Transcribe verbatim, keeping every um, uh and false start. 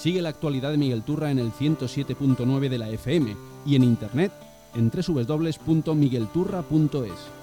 Sigue la actualidad de Miguel Turra en el ciento siete punto nueve de la F M y en internet en doble u doble u doble u punto miguel turra punto es.